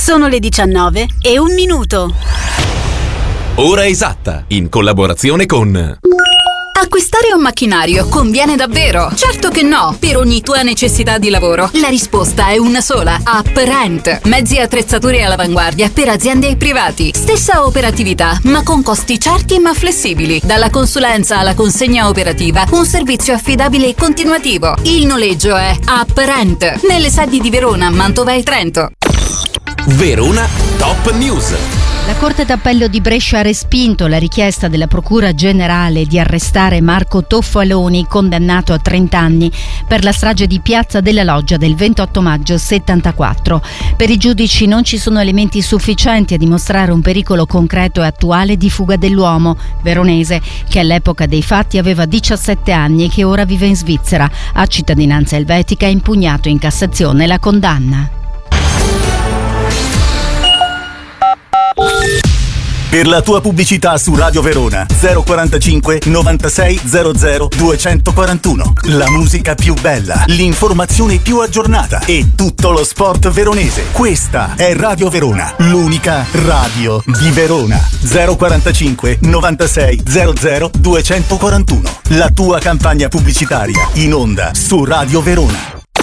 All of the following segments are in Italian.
Sono le 19:01. Ora esatta, in collaborazione con... Acquistare un macchinario conviene davvero? Certo che no! Per ogni tua necessità di lavoro, la risposta è una sola. UpRent. Mezzi e attrezzature all'avanguardia per aziende e privati. Stessa operatività, ma con costi certi ma flessibili. Dalla consulenza alla consegna operativa, un servizio affidabile e continuativo. Il noleggio è UpRent. Nelle sedi di Verona, Mantova e Trento. Verona Top News. La Corte d'Appello di Brescia ha respinto la richiesta della Procura Generale di arrestare Marco Toffaloni, condannato a 30 anni per la strage di Piazza della Loggia del 28 maggio 74. Per i giudici non ci sono elementi sufficienti a dimostrare un pericolo concreto e attuale di fuga dell'uomo veronese, che all'epoca dei fatti aveva 17 anni e che ora vive in Svizzera. Ha cittadinanza elvetica e ha impugnato in Cassazione la condanna. Per la tua pubblicità su Radio Verona 045 96 00 241. La musica più bella, l'informazione più aggiornata e tutto lo sport veronese. Questa è Radio Verona, l'unica radio di Verona. 045 96 00 241. La tua campagna pubblicitaria in onda su Radio Verona.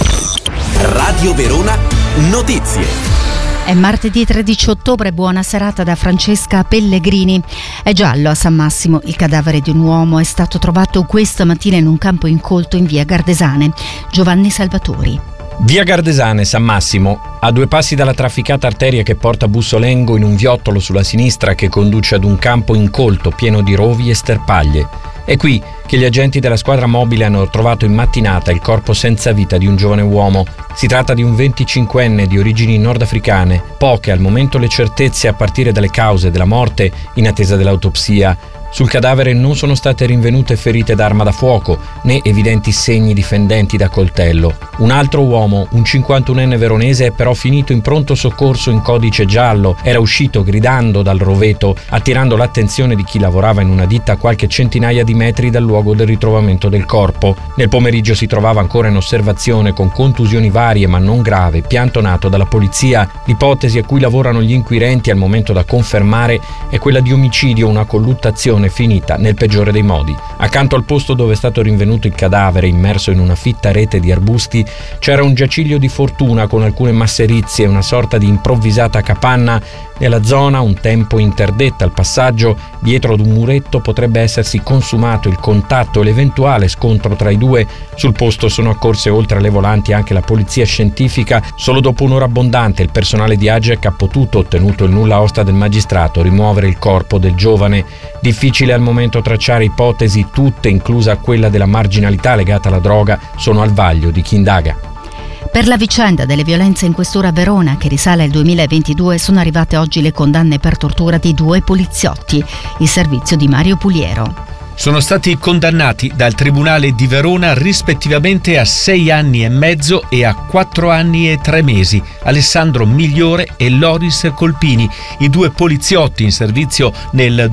Radio Verona Notizie. È martedì 13 ottobre, buona serata da Francesca Pellegrini. È giallo a San Massimo. Il cadavere di un uomo è stato trovato questa mattina in un campo incolto in via Gardesane. Giovanni Salvatori. Via Gardesane, San Massimo, a 2 passi dalla trafficata arteria che porta a Bussolengo, in un viottolo sulla sinistra che conduce ad un campo incolto pieno di rovi e sterpaglie. È qui che gli agenti della squadra mobile hanno trovato in mattinata il corpo senza vita di un giovane uomo. Si tratta di un 25enne di origini nordafricane. Poche al momento le certezze a partire dalle cause della morte in attesa dell'autopsia. Sul cadavere non sono state rinvenute ferite d'arma da fuoco né evidenti segni di fendenti da coltello. Un altro uomo, un 51enne veronese, è però finito in pronto soccorso in codice giallo. Era uscito gridando dal roveto, attirando l'attenzione di chi lavorava in una ditta a qualche centinaia di metri dal luogo del ritrovamento del corpo. Nel pomeriggio si trovava ancora in osservazione con contusioni varie ma non grave, piantonato dalla polizia. L'ipotesi a cui lavorano gli inquirenti al momento da confermare è quella di omicidio, una colluttazione finita nel peggiore dei modi. Accanto al posto dove è stato rinvenuto il cadavere, immerso in una fitta rete di arbusti, c'era un giaciglio di fortuna con alcune masserizie e una sorta di improvvisata capanna. Nella zona, un tempo interdetta al passaggio, dietro ad un muretto potrebbe essersi consumato il contatto e l'eventuale scontro tra i due. Sul posto sono accorse, oltre alle volanti, anche la polizia scientifica. Solo dopo un'ora abbondante il personale di AGEC ha potuto, ottenuto il nulla osta del magistrato, rimuovere il corpo del giovane. Difficile al momento tracciare ipotesi, tutte, inclusa quella della marginalità legata alla droga, sono al vaglio di chi indaga. Per la vicenda delle violenze in questura a Verona, che risale al 2022, sono arrivate oggi le condanne per tortura di 2 poliziotti. Il servizio di Mario Puliero. Sono stati condannati dal Tribunale di Verona rispettivamente a 6 anni e mezzo e a 4 anni e 3 mesi Alessandro Migliore e Loris Colpini, i 2 poliziotti in servizio nel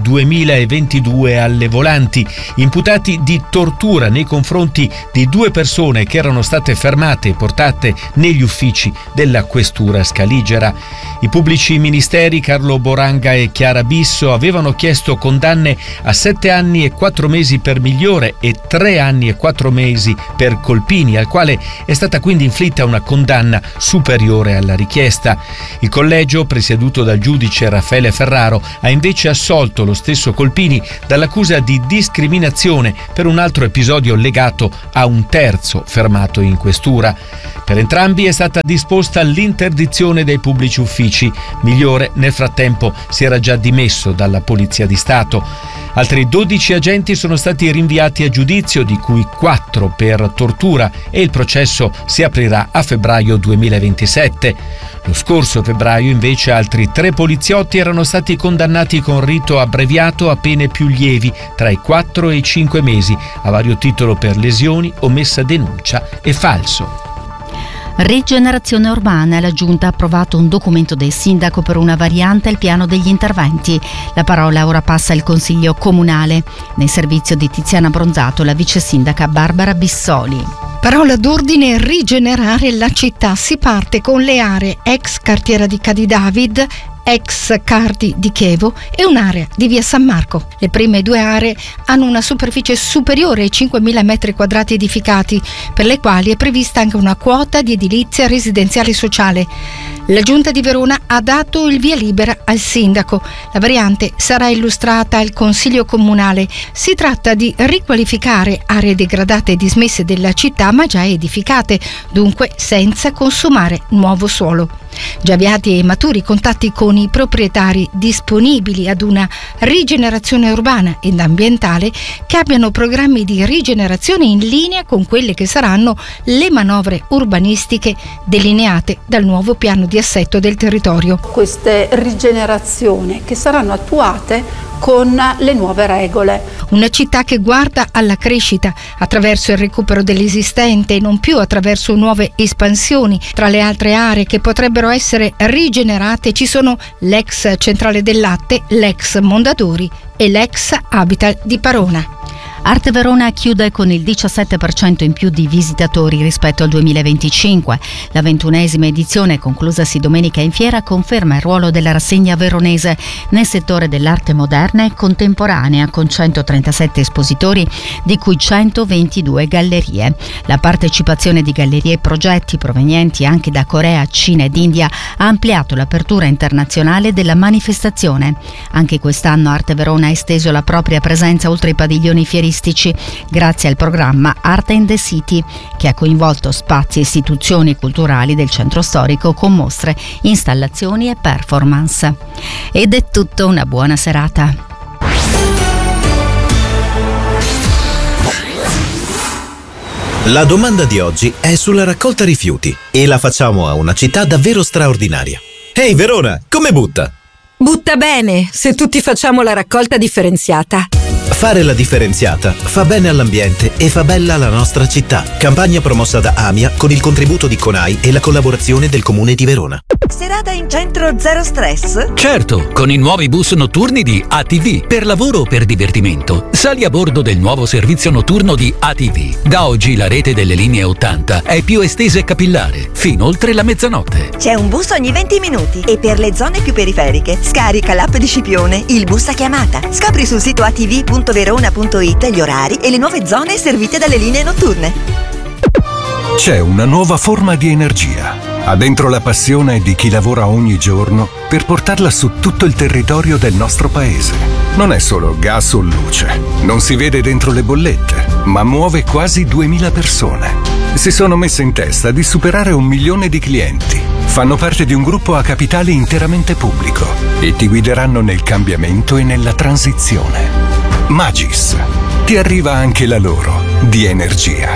2022 alle volanti, imputati di tortura nei confronti di 2 persone che erano state fermate e portate negli uffici della questura scaligera. I pubblici ministeri Carlo Boranga e Chiara Bisso avevano chiesto condanne a 7 anni e 4 mesi per Migliore e 3 anni e 4 mesi per Colpini, al quale è stata quindi inflitta una condanna superiore alla richiesta. Il collegio, presieduto dal giudice Raffaele Ferraro, ha invece assolto lo stesso Colpini dall'accusa di discriminazione per un altro episodio legato a un terzo fermato in questura. Per entrambi è stata disposta l'interdizione dei pubblici uffici. Migliore nel frattempo si era già dimesso dalla Polizia di Stato. Altri 12 agenti sono stati rinviati a giudizio, di cui 4 per tortura, e il processo si aprirà a febbraio 2027. Lo scorso febbraio invece altri 3 poliziotti erano stati condannati con rito abbreviato a pene più lievi, tra i 4 e i 5 mesi, a vario titolo per lesioni, omessa denuncia e falso. Rigenerazione urbana. La Giunta ha approvato un documento del sindaco per una variante al piano degli interventi. La parola ora passa al Consiglio Comunale. Nel servizio di Tiziana Bronzato, la vice sindaca Barbara Bissoli. Parola d'ordine: rigenerare la città. Si parte con le aree ex cartiera di Cadi David, ex Cardi di Chievo e un'area di via San Marco. Le prime due aree hanno una superficie superiore ai 5.000 metri quadrati edificati, per le quali è prevista anche una quota di edilizia residenziale sociale. La Giunta di Verona ha dato il via libera al sindaco. La variante sarà illustrata al Consiglio Comunale. Si tratta di riqualificare aree degradate e dismesse della città ma già edificate, dunque senza consumare nuovo suolo. Già avviati e maturi contatti con i proprietari disponibili ad una rigenerazione urbana ed ambientale che abbiano programmi di rigenerazione in linea con quelle che saranno le manovre urbanistiche delineate dal nuovo piano di assetto del territorio. Queste rigenerazioni che saranno attuate con le nuove regole. Una città che guarda alla crescita attraverso il recupero dell'esistente e non più attraverso nuove espansioni. Tra le altre aree che potrebbero essere rigenerate ci sono l'ex Centrale del Latte, l'ex Mondadori e l'ex Habitat di Parona. Arte Verona chiude con il 17% in più di visitatori rispetto al 2025. La 21esima edizione, conclusasi domenica in fiera, conferma il ruolo della rassegna veronese nel settore dell'arte moderna e contemporanea, con 137 espositori, di cui 122 gallerie. La partecipazione di gallerie e progetti provenienti anche da Corea, Cina ed India ha ampliato l'apertura internazionale della manifestazione. Anche quest'anno Arte Verona ha esteso la propria presenza oltre i padiglioni fieristici grazie al programma Art in the City, che ha coinvolto spazi e istituzioni culturali del centro storico con mostre, installazioni e performance. Ed è tutto, una buona serata. La domanda di oggi è sulla raccolta rifiuti e la facciamo a una città davvero straordinaria. Ehi Verona, come butta? Butta bene, se tutti facciamo la raccolta differenziata. Fare la differenziata fa bene all'ambiente e fa bella la nostra città. Campagna promossa da AMIA con il contributo di CONAI e la collaborazione del Comune di Verona. Serata in centro zero stress? Certo, con i nuovi bus notturni di ATV, per lavoro o per divertimento. Sali a bordo del nuovo servizio notturno di ATV. Da oggi la rete delle linee 80 è più estesa e capillare, fino oltre la mezzanotte. C'è un bus ogni 20 minuti e per le zone più periferiche scarica l'app di Scipione, il bus a chiamata. Scopri sul sito atv.verona.it gli orari e le nuove zone servite dalle linee notturne. C'è una nuova forma di energia. Ha dentro la passione di chi lavora ogni giorno per portarla su tutto il territorio del nostro paese. Non è solo gas o luce, non si vede dentro le bollette, ma muove quasi 2000 persone. Si sono messe in testa di superare 1 milione di clienti. Fanno parte di un gruppo a capitale interamente pubblico e ti guideranno nel cambiamento e nella transizione. Magis. Ti arriva anche la loro di energia.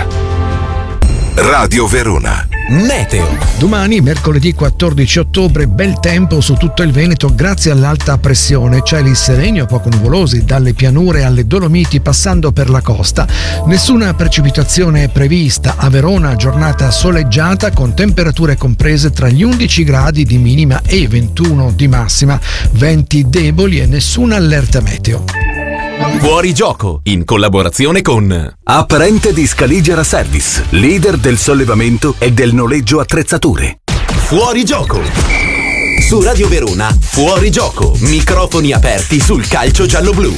Radio Verona. Meteo. Domani, mercoledì 14 ottobre, bel tempo su tutto il Veneto grazie all'alta pressione. Cieli sereni o poco nuvolosi dalle pianure alle Dolomiti passando per la costa. Nessuna precipitazione prevista. A Verona giornata soleggiata con temperature comprese tra gli 11 gradi di minima e i 21 di massima. Venti deboli e nessuna allerta meteo. Fuori gioco, in collaborazione con Apparente di Scaligera Service, leader del sollevamento e del noleggio attrezzature. Fuori gioco. Su Radio Verona, fuori gioco, microfoni aperti sul calcio giallo-blu.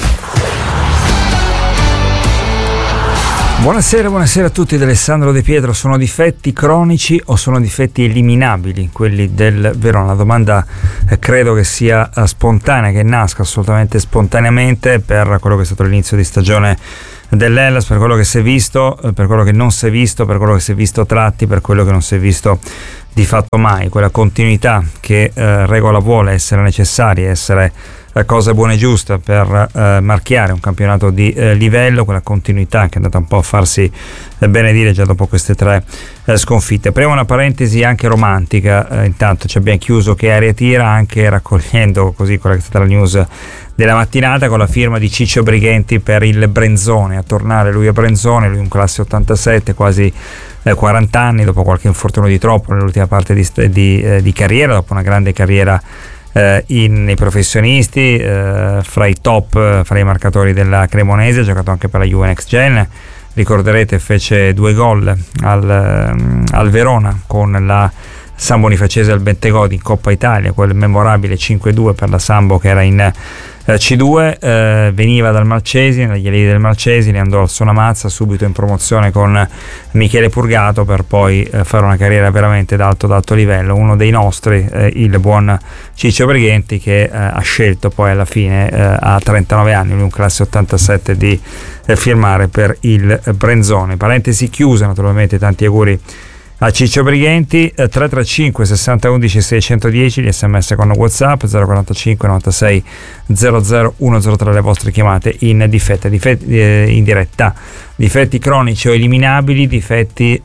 Buonasera a tutti da Alessandro De Pietro. Sono difetti cronici o sono difetti eliminabili quelli del Verona? La domanda credo che sia spontanea, che nasca assolutamente spontaneamente per quello che è stato l'inizio di stagione dell'Hellas, per quello che si è visto, per quello che non si è visto, per quello che si è visto a tratti, per quello che non si è visto di fatto mai. Quella continuità che regola vuole essere necessaria, essere cosa buona e giusta per marchiare un campionato di livello, quella continuità che è andata un po' a farsi benedire già dopo queste 3 sconfitte. Prima una parentesi anche romantica, intanto ci abbiamo chiuso che aria tira, anche raccogliendo così quella che è stata la news della mattinata con la firma di Ciccio Brighenti per il Brenzone, a tornare lui a Brenzone, lui un classe 87, quasi 40 anni, dopo qualche infortunio di troppo nell'ultima parte di carriera, dopo una grande carriera nei professionisti, fra i top, fra i marcatori della Cremonese, ha giocato anche per la Juve Next Gen, ricorderete fece 2 gol al Verona con la San Bonifacese al Bentegodi in Coppa Italia, quel memorabile 5-2 per la Sambo che era in C2, veniva dal Malcesine, dagli allievi del Malcesine, andò al Sonamazza subito in promozione con Michele Purgato per poi fare una carriera veramente d'alto livello, uno dei nostri, il buon Ciccio Brighenti, che ha scelto poi alla fine a 39 anni, lui un classe 87, di firmare per il Brenzone. Parentesi chiusa, naturalmente tanti auguri a Ciccio Brighenti. 335 60 11 610 gli sms con WhatsApp, 045 96 00 103 le vostre chiamate in in diretta. Difetti cronici o eliminabili, difetti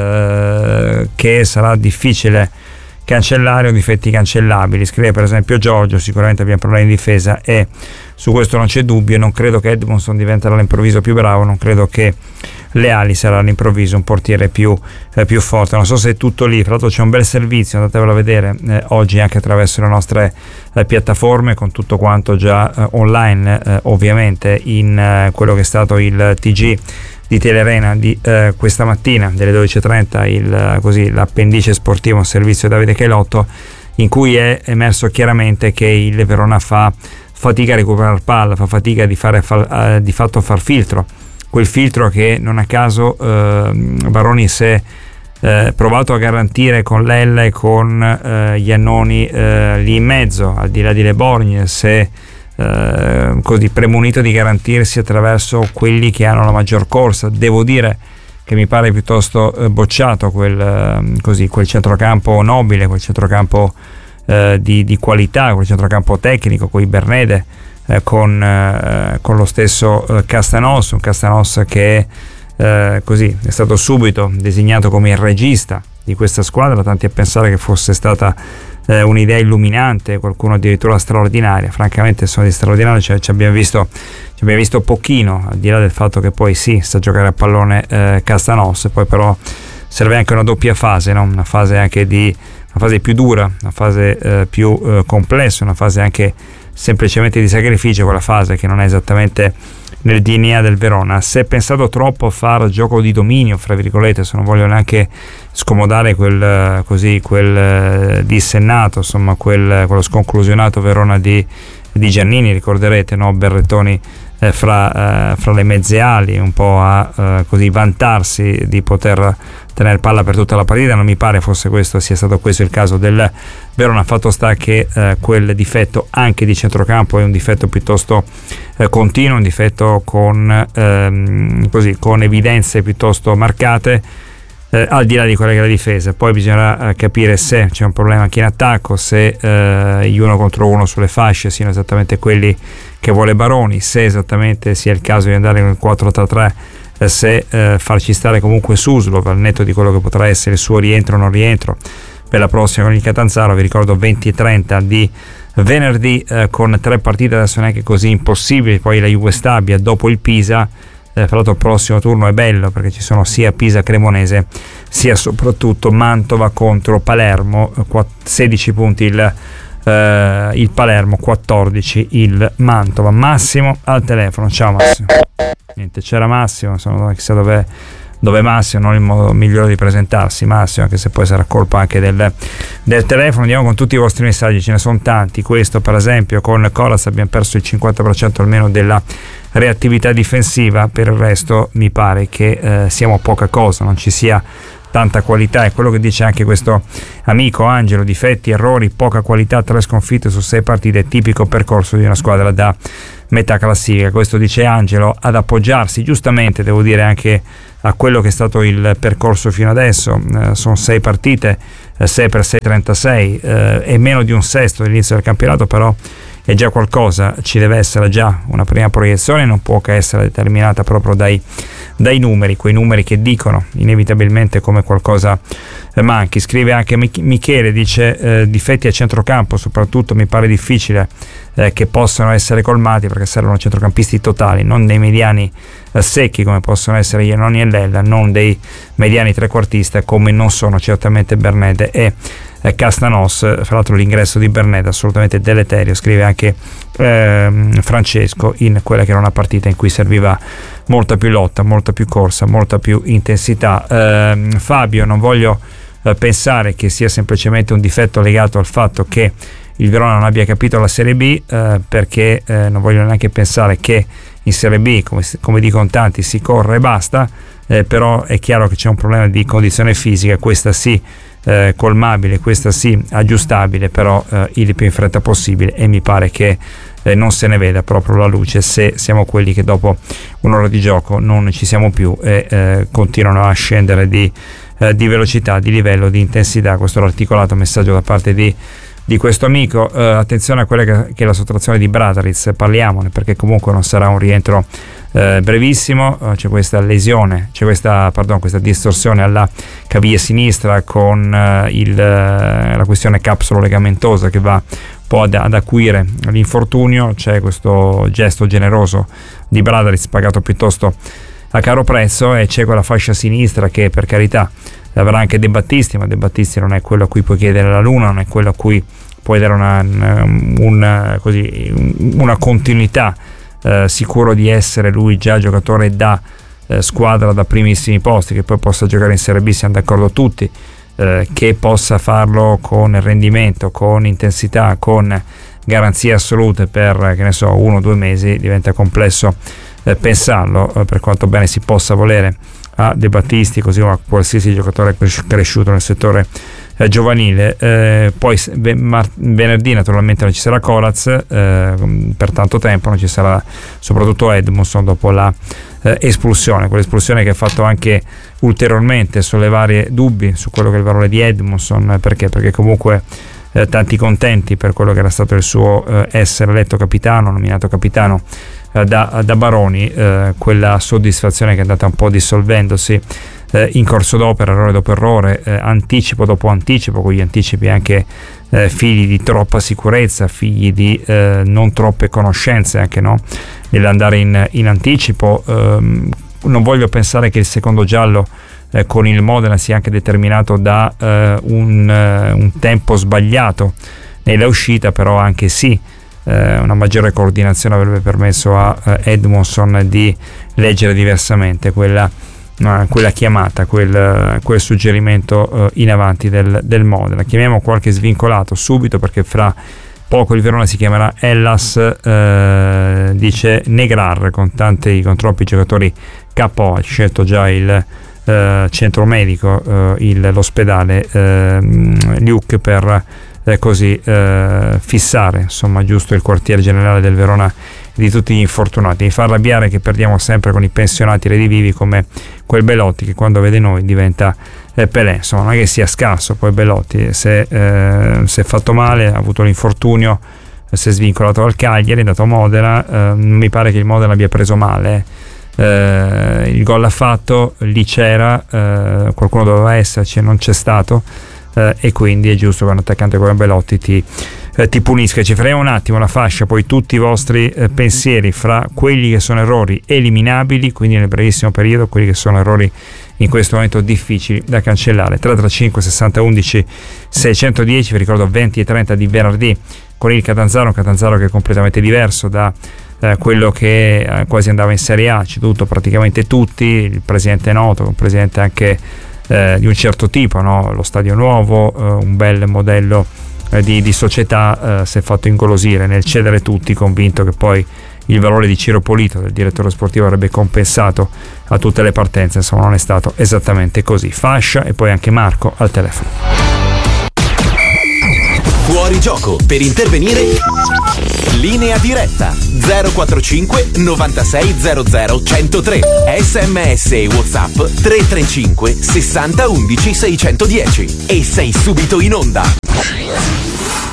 che sarà difficile cancellare o difetti cancellabili. Scrive per esempio Giorgio: sicuramente abbiamo problemi in difesa e su questo non c'è dubbio, non credo che Edmondson diventerà all'improvviso più bravo, non credo che Leali sarà all'improvviso un portiere più forte. Non so se è tutto lì, fra l'altro c'è un bel servizio, andatevelo a vedere oggi anche attraverso le nostre piattaforme, con tutto quanto già online, ovviamente in quello che è stato il TG di Telerena di questa mattina delle 12.30, l'appendice sportivo, un servizio di Davide Cailotto, in cui è emerso chiaramente che il Verona fa fatica a recuperare palla, fa fatica di fatto far filtro, quel filtro che non a caso Baroni si è provato a garantire con Lella e con Iannoni lì in mezzo, al di là di Le Borgne, se così premunito di garantirsi attraverso quelli che hanno la maggior corsa. Devo dire che mi pare piuttosto bocciato quel centrocampo nobile, quel centrocampo di qualità, quel centrocampo tecnico, con i Bernede, con lo stesso Castanos, un Castanos che è stato subito designato come il regista di questa squadra, tanti a pensare che fosse stata un'idea illuminante, qualcuno addirittura straordinaria. Francamente sono di straordinario, ci abbiamo visto pochino, al di là del fatto che poi sì, sa giocare a pallone Castanos, poi però serve anche una doppia fase, no? Una fase più dura, una fase più complessa, una fase anche semplicemente di sacrificio, quella fase che non è esattamente nel DNA del Verona. Si è pensato troppo a fare gioco di dominio, fra virgolette, se non voglio neanche scomodare quel dissennato, insomma quello sconclusionato Verona di Giannini, ricorderete, no? Berrettoni fra le mezze ali, un po' a vantarsi di poter tenere palla per tutta la partita. Non mi pare sia stato questo il caso del Verona. Fatto sta che quel difetto anche di centrocampo è un difetto piuttosto continuo, un difetto con evidenze piuttosto marcate, al di là di quella che è la difesa. Poi bisognerà capire se c'è un problema anche in attacco, se gli 1 contro 1 sulle fasce siano esattamente quelli che vuole Baroni, se esattamente sia il caso di andare nel 4-3-3, se farci stare comunque Suslov, al netto di quello che potrà essere il suo rientro o non rientro per la prossima con il Catanzaro. Vi ricordo 20-30 di venerdì, con 3 partite adesso neanche così impossibili, poi la Juve Stabia dopo il Pisa. Fra l'altro il prossimo turno è bello perché ci sono sia Pisa Cremonese sia soprattutto Mantova contro Palermo, 16 punti il Palermo, 14 il Mantova. Massimo al telefono. Ciao Massimo. Niente, c'era Massimo, chissà dove Massimo, non il modo migliore di presentarsi Massimo, anche se poi sarà colpa anche del telefono. Andiamo con tutti i vostri messaggi, ce ne sono tanti. Questo per esempio: con Coraz abbiamo perso il 50% almeno della reattività difensiva, per il resto mi pare che siamo poca cosa, non ci sia tanta qualità. È quello che dice anche questo amico Angelo: difetti, errori, poca qualità, 3 sconfitte su 6 partite, tipico percorso di una squadra da metà classifica. Questo dice Angelo, ad appoggiarsi giustamente, devo dire, anche a quello che è stato il percorso fino adesso. Sono 6 partite, 6 per 6 36, è meno di un sesto dell'inizio del campionato, però è già qualcosa. Ci deve essere già una prima proiezione, non può che essere determinata proprio dai numeri, quei numeri che dicono inevitabilmente come qualcosa manchi. Scrive anche Michele, dice difetti a centrocampo soprattutto mi pare difficile che possano essere colmati, perché servono centrocampisti totali, non dei mediani secchi come possono essere Iannoni e Lella, non dei mediani trequartista come non sono certamente Bernede e Castanos. Fra l'altro l'ingresso di Bernet assolutamente deleterio, scrive anche Francesco, in quella che era una partita in cui serviva molta più lotta, molta più corsa, molta più intensità. Fabio, non voglio pensare che sia semplicemente un difetto legato al fatto che il Verona non abbia capito la Serie B, perché non voglio neanche pensare che in Serie B, come dicono tanti, si corre e basta, però è chiaro che c'è un problema di condizione fisica, questa sì colmabile, questa sì aggiustabile, però il più in fretta possibile, e mi pare che non se ne veda proprio la luce se siamo quelli che dopo un'ora di gioco non ci siamo più e continuano a scendere di velocità, di livello, di intensità. Questo è l'articolato messaggio da parte di questo amico. Attenzione a quella che è la sottrazione di Bradariz, parliamone, perché comunque non sarà un rientro brevissimo. C'è questa lesione, questa distorsione alla caviglia sinistra con la questione capsulo-legamentosa che va un po' ad acuire l'infortunio. C'è questo gesto generoso di Bradariz pagato piuttosto a caro prezzo, e c'è quella fascia sinistra che, per carità, avrà anche De Battisti, ma De Battisti non è quello a cui puoi chiedere la luna, non è quello a cui puoi dare una continuità, sicuro di essere lui già giocatore da squadra da primissimi posti, che poi possa giocare in Serie B, siamo d'accordo tutti, che possa farlo con rendimento, con intensità, con garanzie assolute per, che ne so, 1 o 2 mesi, diventa complesso pensarlo, per quanto bene si possa volere a De Battisti, così come a qualsiasi giocatore cresciuto nel settore giovanile. Poi venerdì naturalmente non ci sarà Coraz per tanto tempo, non ci sarà soprattutto Edmondson dopo la espulsione, quell'espulsione che ha fatto anche ulteriormente sollevare dubbi su quello che è il valore di Edmondson. Perché comunque tanti contenti per quello che era stato il suo essere eletto capitano, nominato capitano da Baroni, quella soddisfazione che è andata un po' dissolvendosi in corso d'opera, errore dopo errore, anticipo dopo anticipo, con gli anticipi anche figli di troppa sicurezza, figli di non troppe conoscenze anche, no? Nell'andare in anticipo. Non voglio pensare che il secondo giallo con il Modena sia anche determinato da un tempo sbagliato nella uscita, però anche sì, una maggiore coordinazione avrebbe permesso a Edmondson di leggere diversamente quella chiamata, quel suggerimento in avanti del Modena. Chiamiamo qualche svincolato subito, perché fra poco il Verona si chiamerà Hellas, dice Negrar, con troppi giocatori KO. Ha scelto già il centro medico, l'ospedale Luke, per così fissare, insomma, giusto il quartier generale del Verona di tutti gli infortunati. Mi fa arrabbiare che perdiamo sempre con i pensionati redivivi come quel Belotti, che quando vede noi diventa Pelé. Insomma, non è che sia scarso poi Belotti, se è fatto male, ha avuto l'infortunio, si è svincolato dal Cagliari, è andato a Modena. Non mi pare che il Modena abbia preso male, il gol l'ha fatto, lì c'era, qualcuno doveva esserci e non c'è stato, e quindi è giusto che un attaccante come Belotti ti punisca. Ci faremo un attimo la fascia, poi tutti i vostri pensieri fra quelli che sono errori eliminabili, quindi nel brevissimo periodo, quelli che sono errori in questo momento difficili da cancellare. 335 60 11 610, vi ricordo 20 e 30 di venerdì con il Catanzaro, un Catanzaro che è completamente diverso da quello che quasi andava in Serie A, ceduto praticamente tutti, il presidente è noto, un presidente anche di un certo tipo, no? Lo stadio nuovo, un bel modello di società, si è fatto ingolosire nel cedere tutti, convinto che poi il valore di Ciro Polito, del direttore sportivo, avrebbe compensato a tutte le partenze. Insomma, non è stato esattamente così. Fascia e poi anche Marco al telefono. Fuori gioco. Per intervenire, linea diretta 045 96 00 103, SMS e WhatsApp 335 60 11 610 e sei subito in onda.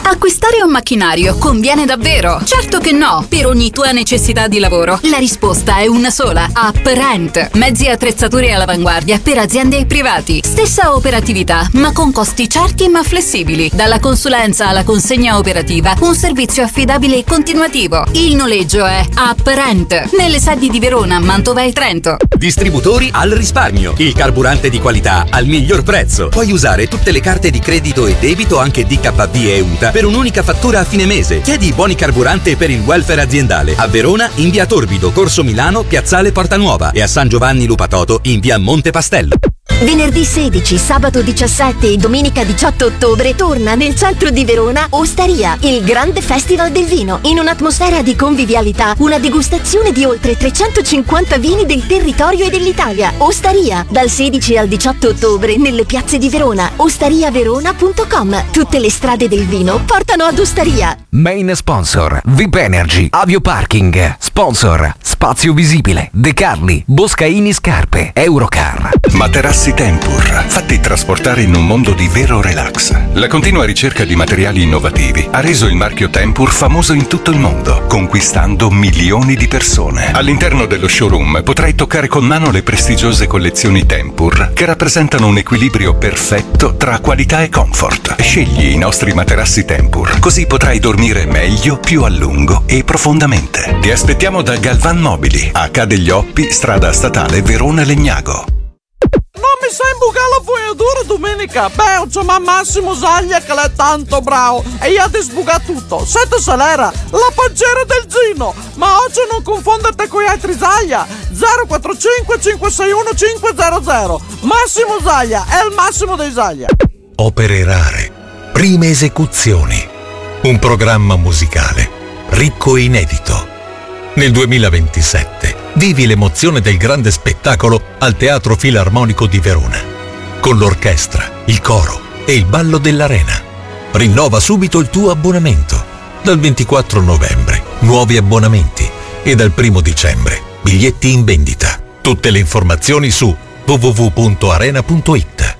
Acquistare un macchinario conviene davvero? Certo che no, per ogni tua necessità di lavoro. La risposta è una sola: AppRent. Mezzi e attrezzature all'avanguardia per aziende e privati. Stessa operatività, ma con costi certi ma flessibili. Dalla consulenza alla consegna operativa, un servizio affidabile e continuativo. Il noleggio è AppRent, nelle sedi di Verona, Mantova e Trento. Distributori al risparmio. Il carburante di qualità al miglior prezzo. Puoi usare tutte le carte di credito e debito, anche DKV e UTA, per un'unica fattura a fine mese. Chiedi i buoni carburante per il welfare aziendale. A Verona in via Torbido, Corso Milano, Piazzale Porta Nuova, e a San Giovanni Lupatoto in via Monte Pastello. Venerdì 16, sabato 17 e domenica 18 ottobre torna nel centro di Verona Osteria, il grande festival del vino. In un'atmosfera di convivialità, una degustazione di oltre 350 vini del territorio e dell'Italia. Osteria, dal 16 al 18 ottobre nelle piazze di Verona. ostariaverona.com. Tutte le strade del vino portano ad Osteria. Main sponsor VIP Energy, Avio Parking. Sponsor Spazio Visibile, De Carli, Boscaini Scarpe, Eurocar. Materassi Tempur, fatti trasportare in un mondo di vero relax. La continua ricerca di materiali innovativi ha reso il marchio Tempur famoso in tutto il mondo, conquistando milioni di persone. All'interno dello showroom potrai toccare con mano le prestigiose collezioni Tempur, che rappresentano un equilibrio perfetto tra qualità e comfort. Scegli i nostri materassi Tempur, così potrai dormire meglio, più a lungo e profondamente. Ti aspettiamo da Galvan Mobili, H degli Oppi, strada statale Verona Legnago. Non mi sai imbucare la fogliatura domenica? Beh, c'è Massimo Zaglia che è tanto bravo e gli ha disbucato tutto. Sette Salera, la pancera del Gino. Ma oggi non confonderti con gli altri Zaglia. 045 561 500. Massimo Zaglia è il massimo dei Zaglia. Opere rare, prime esecuzioni, un programma musicale ricco e inedito. Nel 2027 vivi l'emozione del grande spettacolo al Teatro Filarmonico di Verona, con l'orchestra, il coro e il ballo dell'Arena. Rinnova subito il tuo abbonamento. Dal 24 novembre nuovi abbonamenti e dal 1 dicembre biglietti in vendita. Tutte le informazioni su www.arena.it.